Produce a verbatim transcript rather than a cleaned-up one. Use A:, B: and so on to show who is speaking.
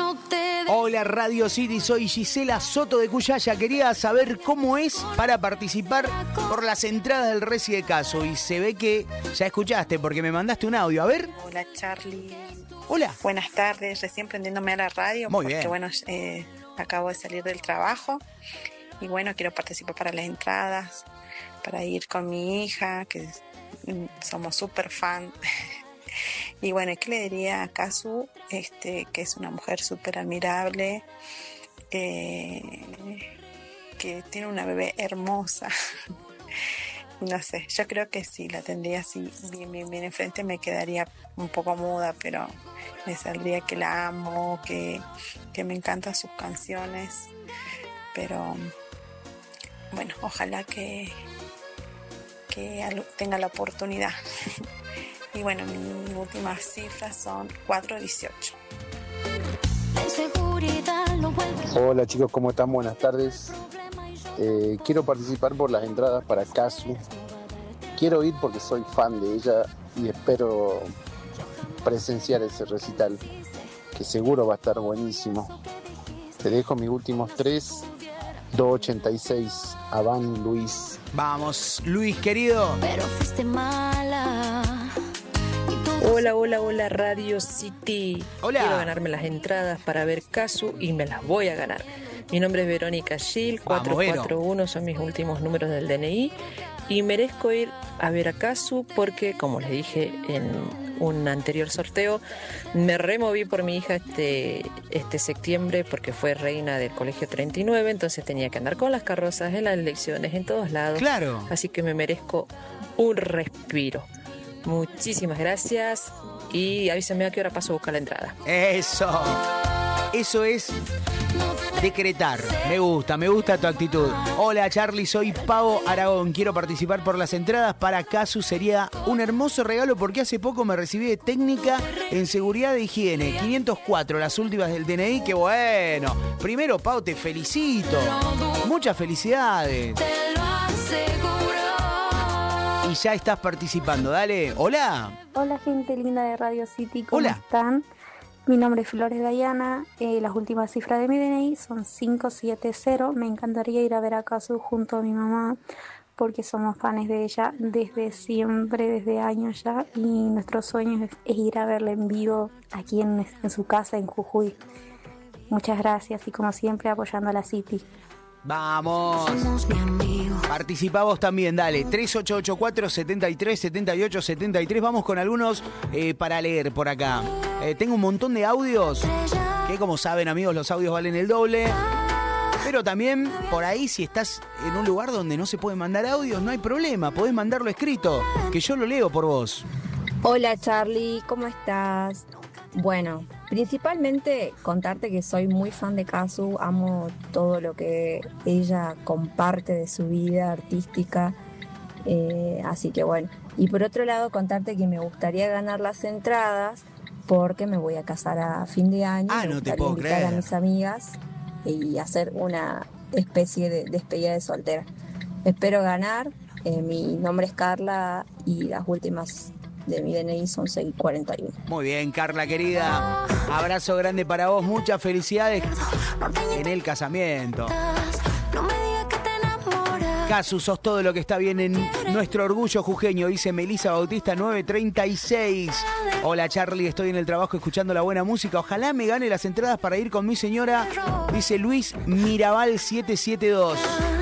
A: no te...
B: Hola Radio City, soy Gisela Soto de Cuyaya. Quería saber cómo es para participar por las entradas del Reci de Casu. Y se ve que ya escuchaste porque me mandaste un audio. A ver.
C: Hola Charlie.
B: Hola.
C: Buenas tardes, recién prendiéndome a la radio.
B: Muy
C: porque
B: bien.
C: bueno, eh, acabo de salir del trabajo. Y bueno, quiero participar para las entradas, para ir con mi hija, que somos súper fan. Y bueno, ¿qué le diría a Casu? Este, que es una mujer súper admirable, eh, que tiene una bebé hermosa. No sé, yo creo que sí, la tendría así bien, bien, bien enfrente, me quedaría un poco muda, pero me saldría que la amo, que, que me encantan sus canciones. Pero bueno, ojalá que, que tenga la oportunidad. Y bueno, mis últimas cifras son cuatro dieciocho.
D: Hola chicos, ¿cómo están? Buenas tardes. Eh, quiero participar por las entradas para Casu. Quiero ir porque soy fan de ella y espero presenciar ese recital, que seguro va a estar buenísimo. Te dejo mis últimos tres, doscientos ochenta y seis, Avan Luis.
B: Vamos, Luis querido.
A: Pero fuiste mala.
E: Hola, hola, hola Radio City.
B: Hola.
E: Quiero ganarme las entradas para ver Casu y me las voy a ganar. Mi nombre es Verónica Gil, cuatro cuatro uno son mis últimos números del D N I y merezco ir a ver a Casu porque, como les dije en un anterior sorteo, me removí por mi hija este, este septiembre porque fue reina del colegio treinta y nueve, entonces tenía que andar con las carrozas en las elecciones, en todos lados.
B: Claro.
E: Así que me merezco un respiro. Muchísimas gracias y avísenme a qué hora paso a buscar la entrada.
B: Eso. Eso es decretar. Me gusta, me gusta tu actitud. Hola Charlie, soy Pavo Aragón. Quiero participar por las entradas para Casu. Sería un hermoso regalo porque hace poco me recibí de técnica en seguridad de higiene. quinientos cuatro, las últimas del D N I. ¡Qué bueno! Primero, Pau, te felicito. Muchas felicidades. Y ya estás participando, dale. Hola.
F: Hola gente linda de Radio City, ¿cómo
B: Hola.
F: están? Mi nombre es Flores Dayana, eh, las últimas cifras de mi D N I son cinco siete cero. Me encantaría ir a ver a Casu junto a mi mamá porque somos fans de ella desde siempre, desde años ya, y nuestro sueño es, es ir a verla en vivo aquí en, en su casa en Jujuy. Muchas gracias y como siempre apoyando a la City.
B: Vamos. Participa vos también, dale. tres ocho ocho cuatro, siete tres, siete ocho, siete tres. Vamos con algunos eh, para leer por acá. Eh, tengo un montón de audios que, como saben amigos, los audios valen el doble. Pero también por ahí, si estás en un lugar donde no se pueden mandar audios, no hay problema, podés mandarlo escrito, que yo lo leo por vos.
G: Hola Charlie, ¿cómo estás? Bueno, principalmente contarte que soy muy fan de Casu, amo todo lo que ella comparte de su vida artística, eh, así que bueno. Y por otro lado contarte que me gustaría ganar las entradas porque me voy a casar a fin de año.
B: Ah,
G: me
B: no te
G: gustaría
B: puedo
G: invitar
B: creer.
G: a mis amigas y hacer una especie de despedida de soltera. Espero ganar, eh, mi nombre es Carla y las últimas de mi D N I son seis cuarenta y uno.
B: Muy bien, Carla querida. Abrazo grande para vos, muchas felicidades en el casamiento. Casu, sos todo lo que está bien en nuestro orgullo jujeño, dice Melisa Bautista nueve treinta y seis. Hola Charlie, estoy en el trabajo escuchando la buena música. Ojalá me gane las entradas para ir con mi señora, dice Luis Mirabal siete siete dos.